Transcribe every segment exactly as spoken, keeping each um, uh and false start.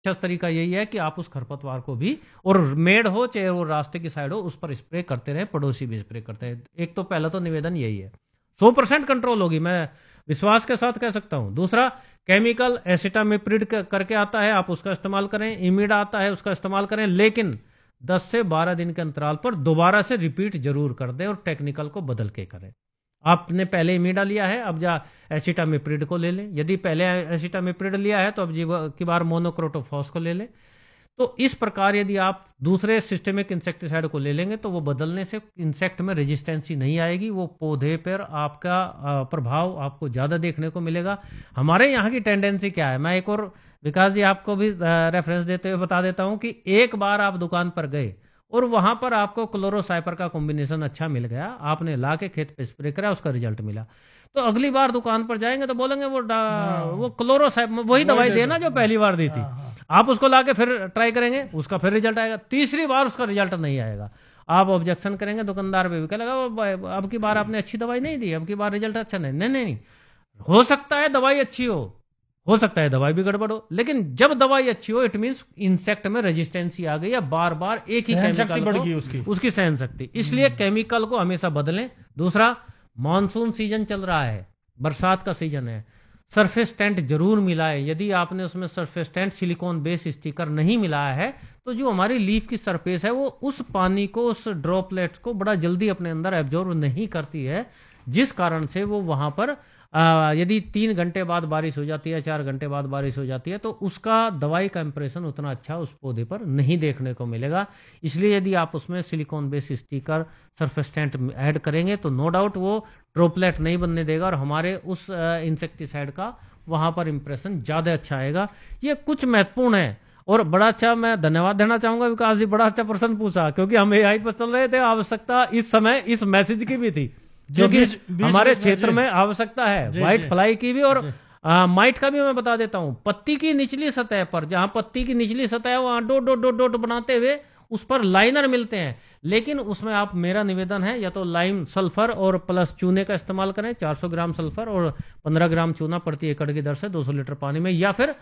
अच्छा तरीका यही है कि आप उस खरपतवार को भी, और मेड हो चाहे वो रास्ते की साइड हो, उस पर स्प्रे करते रहे, पड़ोसी भी स्प्रे करते हैं। एक तो पहला तो निवेदन यही है, सौ परसेंट कंट्रोल होगी, मैं विश्वास के साथ कह सकता हूं। दूसरा, केमिकल एसिटामिप्रिड करके आता है, आप उसका इस्तेमाल करें। इमिडा आता है, उसका इस्तेमाल करें, लेकिन दस से बारह दिन के अंतराल पर दोबारा से रिपीट जरूर कर दें और टेक्निकल को बदल के करें। आपने पहले इमिडा लिया है, अब जा एसिटामिप्रिड को ले लें। यदि पहले एसिटामिप्रिड लिया है तो अब जी की बार मोनोक्रोटोफॉस को ले लें। तो इस प्रकार यदि आप दूसरे सिस्टेमिक इंसेक्टिसाइड को ले लेंगे तो वो बदलने से इंसेक्ट में रेजिस्टेंसी नहीं आएगी, वो पौधे पर आपका प्रभाव आपको ज़्यादा देखने को मिलेगा। हमारे यहाँ की टेंडेंसी क्या है, मैं एक और विकास जी आपको भी रेफरेंस देते हुए बता देता हूँ कि एक बार आप दुकान पर गए और वहां पर आपको क्लोरोसाइपर का कॉम्बिनेशन अच्छा मिल गया, आपने ला के खेत पे स्प्रे करा, उसका रिजल्ट मिला, तो अगली बार दुकान पर जाएंगे तो बोलेंगे वो वो क्लोरोसाइपर वही दवाई देना जो पहली बार दी थी। आप उसको ला के फिर ट्राई करेंगे, उसका फिर रिजल्ट आएगा, तीसरी बार उसका रिजल्ट नहीं आएगा, आप ऑब्जेक्शन करेंगे, दुकानदार पे भी कहेगा अब की बार आपने अच्छी दवाई नहीं दी, अब की बार रिजल्ट अच्छा नहीं। नहीं नहीं नहीं, हो सकता है दवाई अच्छी हो हो सकता है दवाई भी गड़बड़ हो, लेकिन जब दवाई अच्छी हो इट मींस इंसेक्ट में रेजिस्टेंसी आ गई या बार बार एक ही केमिकल बढ़ गई उसकी उसकी सहन शक्ति, इसलिए केमिकल को हमेशा बदलें। दूसरा, मॉनसून सीजन चल रहा है, बरसात का सीजन है, सरफेस टेंट जरूर मिलाए। यदि आपने उसमें surface tent silicon base sticker नहीं मिलाया है तो जो हमारी लीफ की सरफेस है वो उस पानी को, उस ड्रॉपलेट्स को बड़ा जल्दी अपने अंदर एब्जॉर्ब नहीं करती है, जिस कारण से वो वहां पर आ, यदि तीन घंटे बाद बारिश हो जाती है, चार घंटे बाद बारिश हो जाती है, तो उसका दवाई का इंप्रेशन उतना अच्छा उस पौधे पर नहीं देखने को मिलेगा। इसलिए यदि आप उसमें सिलिकॉन बेस स्टिकर, सरफेस्टेंट ऐड करेंगे तो नो डाउट वो ड्रॉपलेट नहीं बनने देगा और हमारे उस इंसेक्टिसाइड का वहां पर इंप्रेशन ज्यादा अच्छा आएगा। ये कुछ महत्वपूर्ण है और बड़ा अच्छा मैं धन्यवाद देना चाहूंगा विकास जी, बड़ा अच्छा प्रश्न पूछा, क्योंकि हम एआई पर चल रहे थे, आवश्यकता इस समय इस मैसेज की भी थी, क्योंकि हमारे क्षेत्र में आवश्यकता है व्हाइट फ्लाई की भी और आ, माइट का भी। मैं बता देता हूं, पत्ती की निचली सतह पर, जहां पत्ती की निचली सतह है वहां डोट डोट डोट डोट बनाते हुए उस पर लाइनर मिलते हैं, लेकिन उसमें आप, मेरा निवेदन है, या तो लाइम सल्फर और प्लस चूने का इस्तेमाल करें, चार सौ ग्राम सल्फर और पंद्रह ग्राम चूना प्रति एकड़ की दर से दो सौ लीटर पानी में, या फिर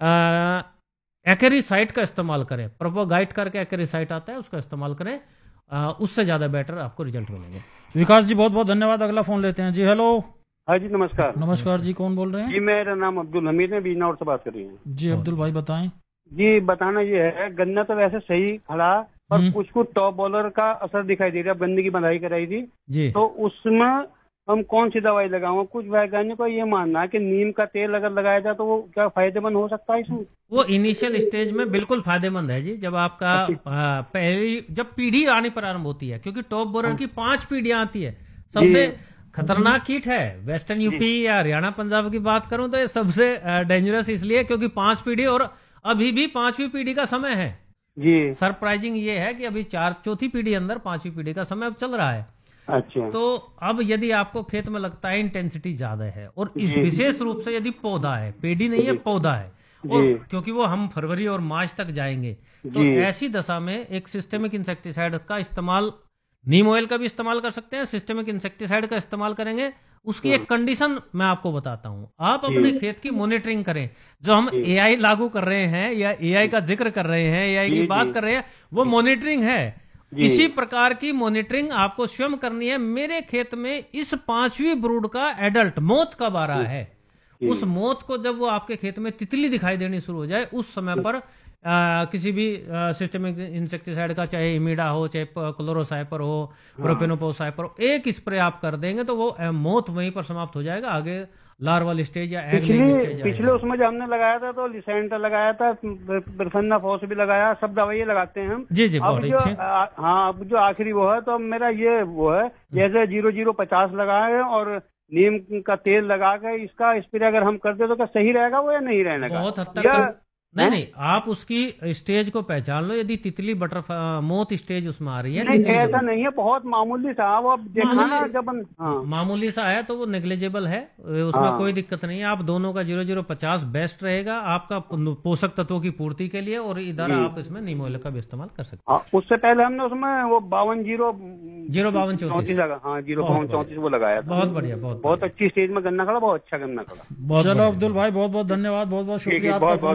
एक्रेसाइट का इस्तेमाल करें, प्रोपोगाइट करके एक्रेसाइट आता है, उसका इस्तेमाल करें, आ, उससे ज्यादा बेटर आपको रिजल्ट मिलेंगे। विकास जी बहुत बहुत धन्यवाद। अगला फोन लेते हैं जी। हेलो। हाँ जी, नमस्कार। नमस्कार जी, कौन बोल रहे हैं? जी मेरा नाम अब्दुल हमीद है, बीजनौर से बात कर रही हूँ। जी अब्दुल भाई बताएं। जी बताना ये है, गन्ना तो वैसे सही खड़ा और कुछ कुछ टॉप बॉलर का असर दिखाई दे रहा है, गन्ने की बंधाई कराई थी जी, तो उसमें हम कौन सी दवाई लगाऊं? कुछ वैज्ञानिकों का ये मानना है कि नीम का तेल अगर लगाया जाए तो वो क्या फायदेमंद हो सकता है इसमें? वो इनिशियल स्टेज में बिल्कुल फायदेमंद है जी, जब आपका आ, पहली जब पीढ़ी आनी प्रारंभ होती है, क्योंकि टॉप बोरर की पांच पीढ़ियां आती है, सबसे खतरनाक कीट है। वेस्टर्न यूपी या हरियाणा पंजाब की बात करूं तो ये सबसे डेंजरस इसलिए क्योंकि पांच पीढ़ी और अभी भी पांचवी पीढ़ी का समय है जी। सरप्राइजिंग ये है कि अभी चार चौथी पीढ़ी अंदर पांचवी पीढ़ी का समय अब चल रहा है। अच्छा, तो अब यदि आपको खेत में लगता है इंटेंसिटी ज्यादा है और इस विशेष रूप से यदि पौधा है, पेड़ी नहीं है पौधा है, और क्योंकि वो हम फरवरी और मार्च तक जाएंगे, तो ऐसी दशा में एक सिस्टेमिक इंसेक्टिसाइड का इस्तेमाल, नीम ऑयल का भी इस्तेमाल कर सकते हैं, सिस्टेमिक इंसेक्टिसाइड का इस्तेमाल करेंगे। उसकी एक कंडीशन मैं आपको बताता हूं, आप अपने खेत की मॉनिटरिंग करें। जो हम एआई लागू कर रहे हैं या एआई का जिक्र कर रहे हैं, एआई की बात कर रहे हैं, वो मॉनिटरिंग है। इसी प्रकार की मॉनिटरिंग आपको स्वयं करनी है। मेरे खेत में इस पांचवी ब्रूड का एडल्ट मौत कब आ रहा है, उस मौत को जब वो आपके खेत में तितली दिखाई देनी शुरू हो जाए, उस समय पर आ, किसी भी सिस्टेमिक इंसेक्टिसाइड का, चाहे इमिडा हो, चाहे क्लोरोसाइपर हो, प्रोपेनोपोसाइपर हो, एक स्प्रे आप कर देंगे तो वो मौत वहीं पर समाप्त हो जाएगा। आगे लार्वल स्टेज या एग लेइंग स्टेज पिछले उसमें जो हमने लगाया था तो लिसेंटर लगाया था, परफेनाफॉस भी लगाया, सब दवाइयाँ लगाते हैं हम जी जी। अब जो आ, हाँ अब जो आखिरी वो है, तो मेरा ये वो है, जैसे जीरो जीरो पचास लगाए और नीम का तेल लगा के इसका स्प्रे अगर हम कर दे तो क्या सही रहेगा वो या नहीं रहने का? बहुत हद तक नहीं नहीं, आप उसकी स्टेज को पहचान लो। यदि तितली बटरफ्लाई मौत स्टेज उसमें आ रही है, नहीं ऐसा नहीं है, बहुत मामूली सा, वो देखा ना जब हाँ। मामूली सा है तो वो नेग्लिजिबल है, उसमें हाँ। कोई दिक्कत नहीं है। आप दोनों का जीरो जीरो पचास बेस्ट रहेगा आपका पोषक तत्वों की पूर्ति के लिए, और इधर आप इसमें नीम ऑयल का भी इस्तेमाल कर सकते हैं। उससे पहले हमने उसमें वो बावन जीरो जीरो बावन चौतीस लगा, हाँ जीरो बावन चौतीस वो लगाया था। बहुत बढ़िया, बहुत बहुत अच्छी स्टेज में गन्ना खड़ा, बहुत अच्छा गन्ना खड़ा। चलो अब्दुल भाई बहुत बहुत धन्यवाद, बहुत बहुत शुक्रिया, बहुत बहुत धन्यवाद।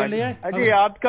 ले आए। अजी आपका